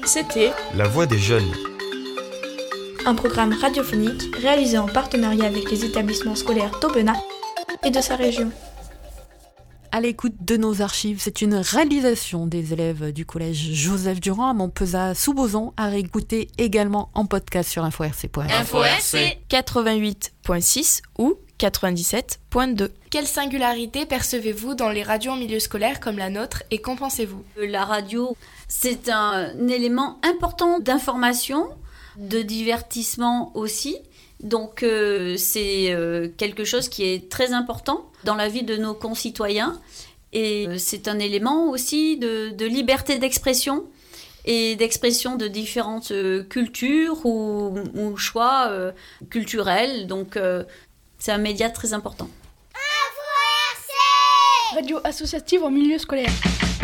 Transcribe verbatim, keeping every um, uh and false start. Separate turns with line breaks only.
C'était
La Voix des Jeunes,
un programme radiophonique réalisé en partenariat avec les établissements scolaires d'Aubenas et de sa région.
À l'écoute de nos archives, c'est une réalisation des élèves du collège Joseph Durand à Montpezat-sous-Bozon, à réécouter également en podcast sur info r c point f r.
info r c
quatre-vingt-huit point six ou quatre-vingt-dix-sept point deux.
Quelle singularité percevez-vous dans les radios en milieu scolaire comme la nôtre et qu'en pensez-vous ?
La radio, c'est un élément important d'information, de divertissement aussi. Donc euh, c'est euh, quelque chose qui est très important dans la vie de nos concitoyens et euh, c'est un élément aussi de, de liberté d'expression et d'expression de différentes euh, cultures ou, ou choix euh, culturels. Donc euh, c'est un média très important.
Radio associative en milieu scolaire.